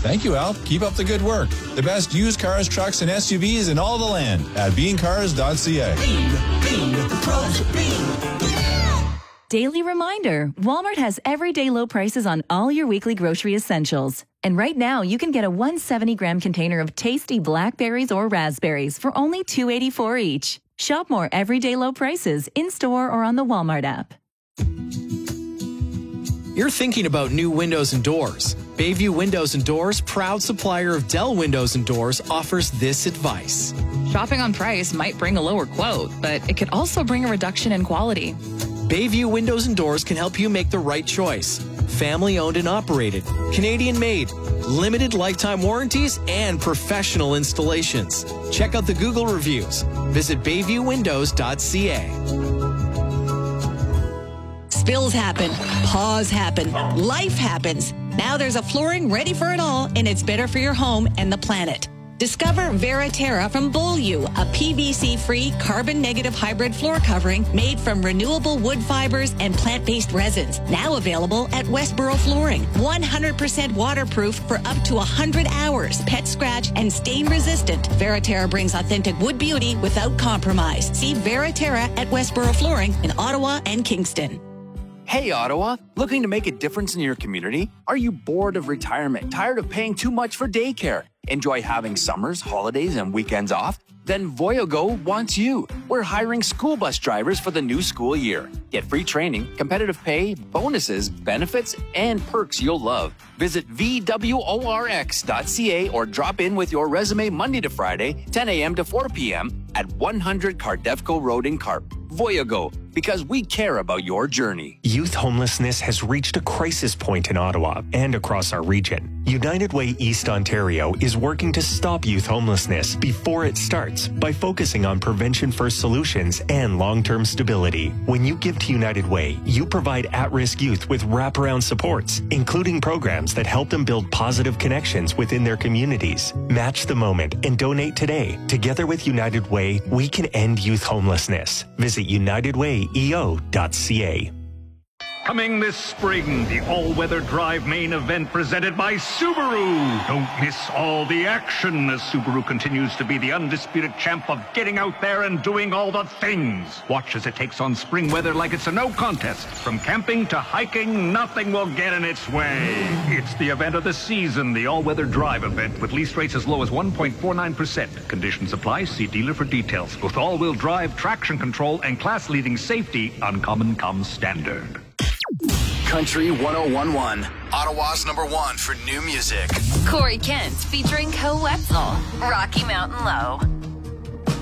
Thank you, Al. Keep up the good work. The best used cars, trucks, and SUVs in all the land at beancars.ca. Bean, pros, Bean. Daily reminder, Walmart has everyday low prices on all your weekly grocery essentials. And right now, you can get a 170-gram container of tasty blackberries or raspberries for only $2.84 each. Shop more everyday low prices in-store or on the Walmart app. You're thinking about new windows and doors. Bayview Windows and Doors, proud supplier of Dell Windows and Doors, offers this advice. Shopping on price might bring a lower quote, but it could also bring a reduction in quality. Bayview Windows and Doors can help you make the right choice. Family owned and operated, Canadian made, limited lifetime warranties, and professional installations. Check out the Google reviews. Visit bayviewwindows.ca. Spills happen, paws happen, life happens. Now there's a flooring ready for it all, and it's better for your home and the planet. Discover Veraterra from Beaulieu, a PVC-free, carbon-negative hybrid floor covering made from renewable wood fibers and plant-based resins. Now available at Westboro Flooring. 100% waterproof for up to 100 hours. Pet scratch and stain-resistant. Veraterra brings authentic wood beauty without compromise. See Veraterra at Westboro Flooring in Ottawa and Kingston. Hey, Ottawa, looking to make a difference in your community? Are you bored of retirement, tired of paying too much for daycare? Enjoy having summers, holidays, and weekends off? Then Voyago wants you. We're hiring school bus drivers for the new school year. Get free training, competitive pay, bonuses, benefits, and perks you'll love. Visit VWORX.ca or drop in with your resume Monday to Friday, 10 a.m. to 4 p.m. at 100 Cardefco Road in Carp. Voyago, because we care about your journey. Youth homelessness has reached a crisis point in Ottawa and across our region. United Way East Ontario is working to stop youth homelessness before it starts by focusing on prevention-first solutions and long-term stability. When you give to United Way, you provide at-risk youth with wraparound supports, including programs that help them build positive connections within their communities. Match the moment and donate today. Together with United Way, we can end youth homelessness. Visit UnitedWayEO.ca. Coming this spring, the all-weather drive main event presented by Subaru. Don't miss all the action as Subaru continues to be the undisputed champ of getting out there and doing all the things. Watch as it takes on spring weather like it's a no contest. From camping to hiking, nothing will get in its way. It's the event of the season, the all-weather drive event with lease rates as low as 1.49%. Conditions apply. See dealer for details. With all-wheel drive, traction control, and class-leading safety, Uncommon comes standard. Country 101.1, Ottawa's #1 for new music. Corey Kent featuring Co Wetzel, Rocky Mountain Low.